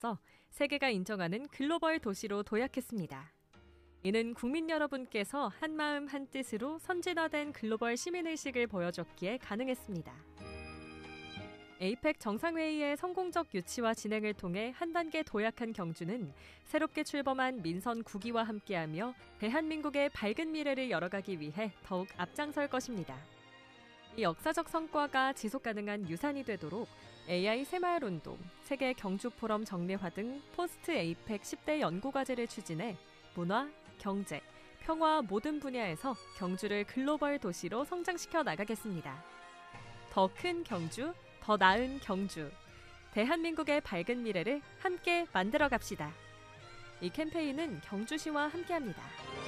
앞서 세계가 인정하는 글로벌 도시로 도약했습니다. 이는 국민 여러분께서 한마음 한뜻으로 선진화된 글로벌 시민의식을 보여줬기에 가능했습니다. 에이펙 정상회의의 성공적 유치와 진행을 통해 한 단계 도약한 경주는 새롭게 출범한 민선 9기와 함께하며 대한민국의 밝은 미래를 열어가기 위해 더욱 앞장설 것입니다. 이 역사적 성과가 지속가능한 유산이 되도록 AI 새마을운동, 세계 경주포럼 정례화 등 포스트 에이펙 10대 연구과제를 추진해 문화, 경제, 평화 모든 분야에서 경주를 글로벌 도시로 성장시켜 나가겠습니다. 더 큰 경주, 더 나은 경주. 대한민국의 밝은 미래를 함께 만들어 갑시다. 이 캠페인은 경주시와 함께합니다.